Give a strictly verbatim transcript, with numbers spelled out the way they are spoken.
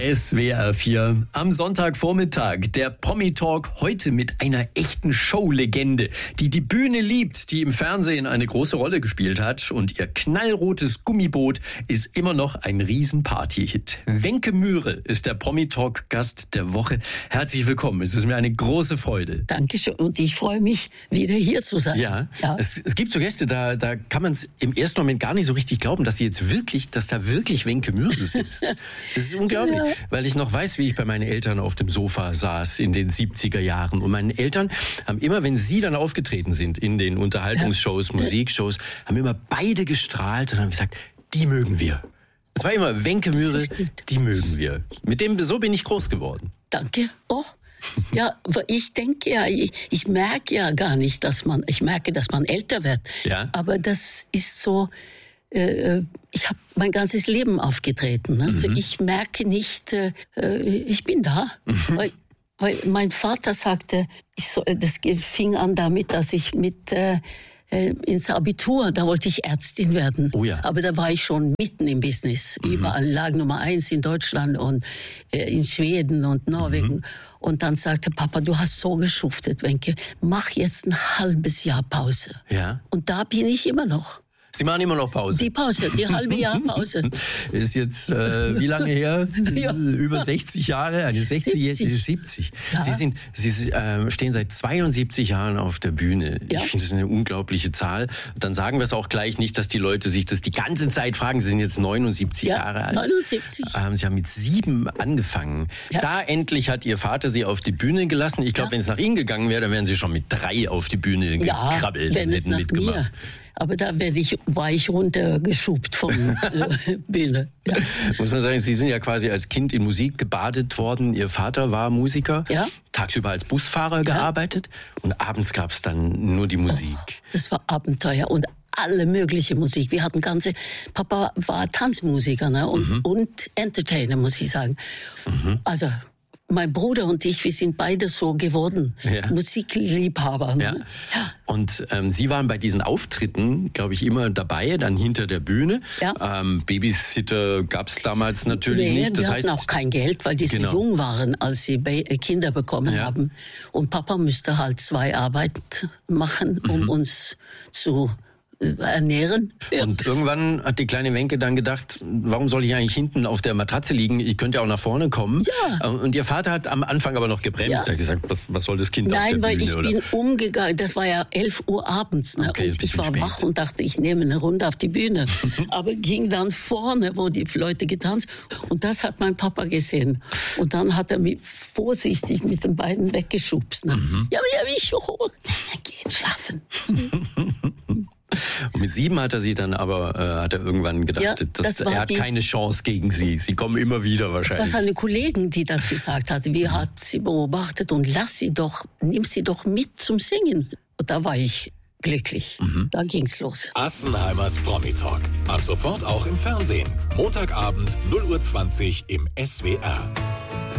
S W R vier am Sonntagvormittag. Der Promi-Talk heute mit einer echten Showlegende, die die Bühne liebt, die im Fernsehen eine große Rolle gespielt hat. Und ihr knallrotes Gummiboot ist immer noch ein Riesen-Party-Hit. Wenke Mühre ist der Promi-Talk-Gast der Woche. Herzlich willkommen. Es ist mir eine große Freude. Dankeschön. Und ich freue mich, wieder hier zu sein. Ja, ja. Es, es gibt so Gäste, da, da kann man es im ersten Moment gar nicht so richtig glauben, dass sie jetzt wirklich, dass da wirklich Wenke Mühre sitzt. Das ist unglaublich. Ja. Weil ich noch weiß, wie ich bei meinen Eltern auf dem Sofa saß in den siebziger Jahren. Und meine Eltern haben immer, wenn sie dann aufgetreten sind in den Unterhaltungsshows, ja. Musikshows, haben immer beide gestrahlt und haben gesagt, die mögen wir. Es war immer Wenke Mühre, die mögen wir. Mit dem, so bin ich groß geworden. Danke. Oh. Ja, aber ich denke ja, ich, ich merke ja gar nicht, dass man, ich merke, dass man älter wird. Ja. Aber das ist so, äh, ich habe mein ganzes Leben aufgetreten. Also mhm. ich merke nicht, äh, ich bin da. Mhm. Weil, weil mein Vater sagte, ich soll, das fing an damit, dass ich mit äh, ins Abitur, da wollte ich Ärztin werden. Oh ja. Aber da war ich schon mitten im Business. Mhm. Überall lag Nummer eins in Deutschland und äh, in Schweden und Norwegen. Mhm. Und dann sagte Papa, du hast so geschuftet, Wenke, mach jetzt ein halbes Jahr Pause. Ja. Und da bin ich immer noch. Sie machen immer noch Pause. Die Pause, die halbe Jahr Pause. Ist jetzt, äh, wie lange her? Ja. Über sechzig Jahre, eine sechzigjährige, siebzig. Ja. Sie sind, Sie äh, stehen seit zweiundsiebzig Jahren auf der Bühne. Ja. Ich finde das eine unglaubliche Zahl. Dann sagen wir es auch gleich nicht, dass die Leute sich das die ganze Zeit fragen. Sie sind jetzt neunundsiebzig ja, Jahre alt. neunundsiebzig. Ähm, Sie haben mit sieben angefangen. Ja. Da endlich hat Ihr Vater Sie auf die Bühne gelassen. Ich glaube, ja. wenn es nach Ihnen gegangen wäre, dann wären Sie schon mit drei auf die Bühne ja, gekrabbelt und hätten mitgemacht. Mir. Aber da werde ich, war ich runtergeschubt von äh, Bühne. Ja. Muss man sagen, Sie sind ja quasi als Kind in Musik gebadet worden. Ihr Vater war Musiker, ja. tagsüber als Busfahrer ja. gearbeitet und abends gab es dann nur die Musik. Oh, das war Abenteuer und alle mögliche Musik. Wir hatten ganze, Papa war Tanzmusiker, ne? und, mhm. und Entertainer, muss ich sagen. Mhm. Also mein Bruder und ich, wir sind beide so geworden. Ja. Musikliebhaber. Ne? Ja. Ja. Und ähm, Sie waren bei diesen Auftritten, glaube ich, immer dabei, dann hinter der Bühne. Ja. Ähm, Babysitter gab es damals natürlich nee, nicht. Das die heißt, hatten auch kein Geld, weil die so genau. jung waren, als sie Kinder bekommen ja. haben. Und Papa müsste halt zwei Arbeiten machen, um mhm. uns zu ernähren. Und irgendwann hat die kleine Wenke dann gedacht, warum soll ich eigentlich hinten auf der Matratze liegen? Ich könnte ja auch nach vorne kommen. Ja. Und ihr Vater hat am Anfang aber noch gebremst. Ja. Er hat gesagt, was, was soll das Kind Nein, auf der Bühne? Nein, weil ich oder? bin umgegangen. Das war ja elf Uhr abends. Ne? Okay, und ich war spät. wach und dachte, ich nehme eine Runde auf die Bühne. Aber ging dann vorne, wo die Leute getanzt. Und das hat mein Papa gesehen. Und dann hat er mich vorsichtig mit den beiden weggeschubst. Ne? Mhm. Ja, aber ja, ich hoch. Geh schlafen. Und mit sieben hat er sie dann aber, äh, hat er irgendwann gedacht, ja, das, das er hat die, keine Chance gegen sie. Sie kommen immer wieder wahrscheinlich. Das war seine Kollegen, die das gesagt hat. Wir mhm. hat sie beobachtet und lass sie doch, nimm sie doch mit zum Singen. Und da war ich glücklich. Mhm. Da ging's los. Assenheimers Promi-Talk. Ab sofort auch im Fernsehen. Montagabend null Uhr zwanzig im S W R.